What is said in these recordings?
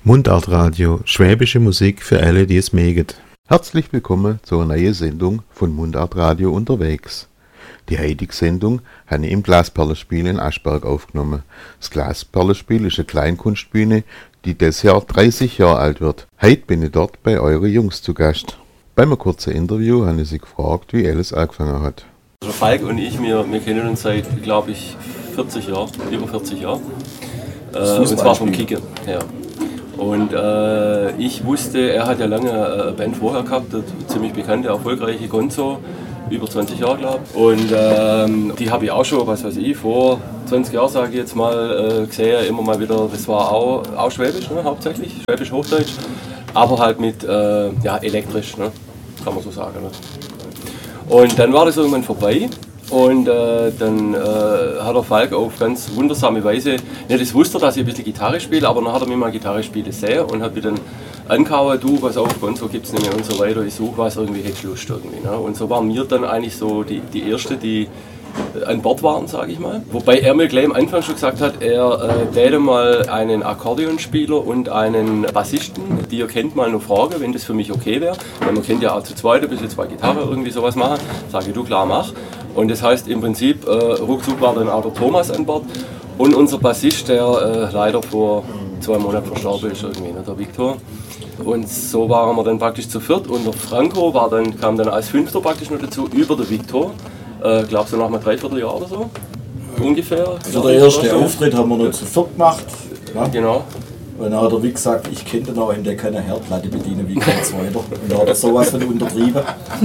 Mundartradio, schwäbische Musik für alle, die es mögen. Herzlich willkommen zu einer neuen Sendung von Mundartradio unterwegs. Die heutige Sendung habe ich im Glasperlenspiel in Aschberg aufgenommen. Das Glasperlenspiel ist eine Kleinkunstbühne, die dieses Jahr 30 Jahre alt wird. Heute bin ich dort bei euren Jungs zu Gast. Beim kurzen Interview habe ich sie gefragt, wie alles angefangen hat. Also Falk und ich, wir kennen uns seit, glaube ich, 40 Jahren, über 40 Jahre. Und zwar vom Kicken her. Und ich wusste, er hat ja lange eine Band vorher gehabt, eine ziemlich bekannte, erfolgreiche Gonzo, über 20 Jahre glaube ich. Und die habe ich auch schon, was weiß ich, vor 20 Jahren, sage ich jetzt mal, gesehen, immer mal wieder. Das war auch Schwäbisch, ne, hauptsächlich, Schwäbisch-Hochdeutsch, aber halt mit elektrisch, ne, kann man so sagen. Ne. Und dann war das irgendwann vorbei. Und dann hat der Falk auf ganz wundersame Weise, nicht das wusste er, dass ich ein bisschen Gitarre spiele, aber dann hat er mir mal Gitarre spielen gesehen und hat mir dann angehauen, du, pass auf, Gonzo gibt's nicht mehr und so weiter, ich suche was, irgendwie hättest du Lust irgendwie. Ne? Und so waren wir dann eigentlich so die Erste, die an Bord waren, sage ich mal. Wobei er mir gleich am Anfang schon gesagt hat, er täte mal einen Akkordeonspieler und einen Bassisten, die ihr kennt, mal noch fragen, wenn das für mich okay wäre. Weil man kennt ja auch zu zweit ein bisschen zwei Gitarren irgendwie sowas machen. Sage ich, du, klar, mach. Und das heißt im Prinzip, ruckzuck war dann auch der Thomas an Bord und unser Bassist, der leider vor 2 Monaten verstorben ist, irgendwie, ne, der Viktor. Und so waren wir dann praktisch zu viert und der Franco kam dann als Fünfter praktisch noch dazu, über der Viktor. Glaubst du, nach einem Dreivierteljahr oder so? Ungefähr. Also der erste Auftritt haben wir noch zu viert gemacht. Ja? Genau. Und dann hat er wie gesagt, ich kenne den auch, der kann eine Herdplatte bedienen, wie geht's weiter. Und da hat er sowas von untertrieben.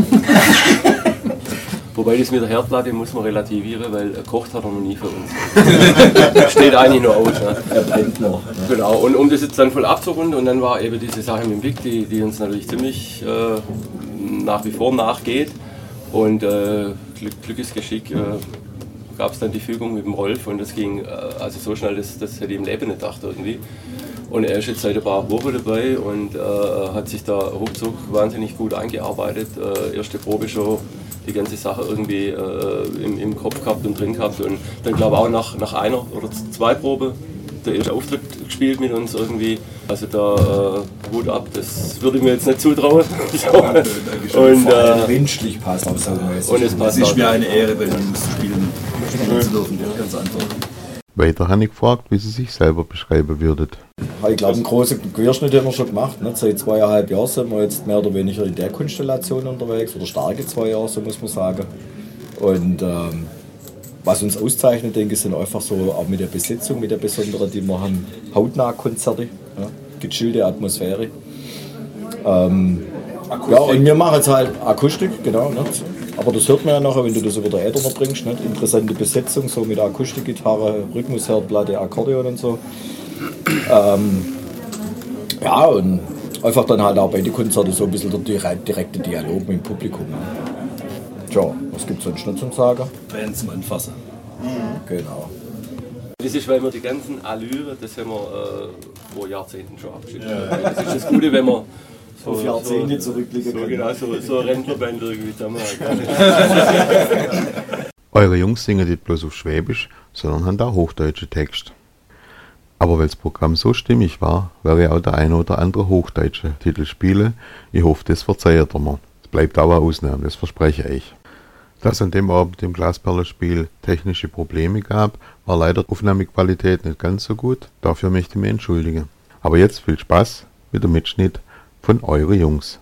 Wobei das mit der Herdplatte muss man relativieren, weil gekocht hat er noch nie für uns. Steht eigentlich nur aus. Ne? Er brennt noch. Ne? Genau, und um das jetzt dann voll abzurunden, und dann war eben diese Sache mit dem Vic, die uns natürlich ziemlich nach wie vor nachgeht. Und Glück ist Geschick, gab es dann die Fügung mit dem Rolf und das ging also so schnell, das hätte ich im Leben nicht gedacht irgendwie. Und er ist jetzt seit ein paar Wochen dabei und hat sich da ruckzuck wahnsinnig gut eingearbeitet. Erste Probe schon, die ganze Sache irgendwie im Kopf gehabt und drin gehabt. Und dann glaube ich auch nach einer oder 2 Proben der erste Auftritt gespielt mit uns irgendwie. Also da Hut ab, das würde ich mir jetzt nicht zutrauen. So. Und menschlich passt auch so. Und es passt. Es ist mir eine Ehre, bei Ihnen spielen zu dürfen, ja, ganz einfach. Weiter habe ich gefragt, wie sie sich selber beschreiben würdet. Ich glaube, einen großen Querschnitt haben wir schon gemacht. Ne? Seit 2,5 Jahren sind wir jetzt mehr oder weniger in der Konstellation unterwegs, oder starke 2 Jahre, so muss man sagen. Und was uns auszeichnet, denke ich, sind einfach so, auch mit der Besetzung, mit der besonderen, die wir haben, Hautnah-Konzerte, ja? Gechillte Atmosphäre. Ja, und wir machen jetzt halt Akustik, genau. Ne? Aber das hört man ja nachher, wenn du das über der Äther bringst. Nicht? Interessante Besetzung, so mit Akustikgitarre, Rhythmusherdplatte, Akkordeon und so. Ja, und einfach dann halt auch bei den Konzerten so ein bisschen der direkte Dialog mit dem Publikum. Ne? Tja, was gibt es sonst noch zum Sagen? Band zum Anfassen. Genau. Das ist, weil wir die ganzen Allüre, das haben wir vor Jahrzehnten schon abgeschickt. Ja. Das ist das Gute, wenn man auf Jahrzehnte zurückblicken kann. Genau, so eine Rentnerband irgendwie zusammen. Eure Jungs singen nicht bloß auf Schwäbisch, sondern haben auch hochdeutsche Texte. Aber weil das Programm so stimmig war, werde ich auch der eine oder andere hochdeutsche Titel spielen. Ich hoffe, das verzeiht ihr mir. Es bleibt auch eine Ausnahme, das verspreche ich. Dass an dem Abend im Glasperlenspiel technische Probleme gab, war leider die Aufnahmequalität nicht ganz so gut. Dafür möchte ich mich entschuldigen. Aber jetzt viel Spaß mit dem Mitschnitt von Eure Jungs.